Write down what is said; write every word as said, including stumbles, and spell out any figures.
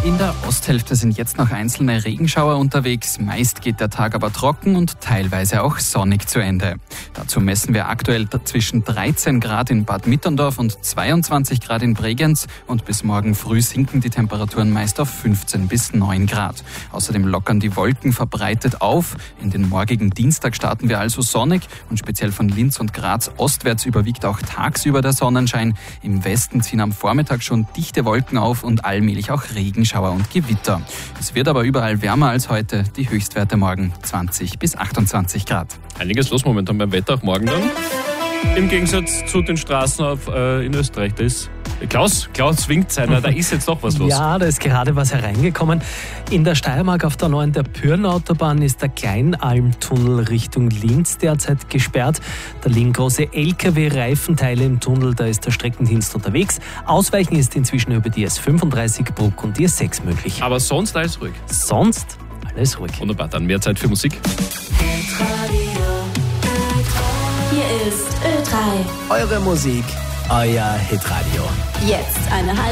In der Osthälfte sind jetzt noch einzelne Regenschauer unterwegs. Meist geht der Tag aber trocken und teilweise auch sonnig zu Ende. Dazu messen wir aktuell zwischen dreizehn Grad in Bad Mitterndorf und zweiundzwanzig Grad in Bregenz. Und bis morgen früh sinken die Temperaturen meist auf fünfzehn bis neun Grad. Außerdem lockern die Wolken verbreitet auf. In den morgigen Dienstag starten wir also sonnig und speziell von Linz und Graz ostwärts überwiegt auch tagsüber der Sonnenschein. Im Westen ziehen am Vormittag schon dichte Wolken auf und allmählich auch Regenschauer und Gewitter. Es wird aber überall wärmer als heute. Die Höchstwerte morgen zwanzig bis achtundzwanzig Grad. Einiges los momentan beim Wetter, auch morgen dann. Im Gegensatz zu den Straßen auf, äh, in Österreich. Da ist Klaus, Klaus winkt seiner, da ist jetzt doch was los. Ja, da ist gerade was hereingekommen. In der Steiermark auf der neuen der Pyrn-Autobahn ist der Kleinalmtunnel Richtung Linz derzeit gesperrt. Da liegen große L K W-Reifenteile im Tunnel, da ist der Streckendienst unterwegs. Ausweichen ist inzwischen über die S fünfunddreißig Bruck und die S sechs möglich. Aber sonst alles ruhig. Sonst alles ruhig. Wunderbar, dann mehr Zeit für Musik. Hier ist Ö drei. Eure Musik, euer Hitradio. Jetzt eine halbe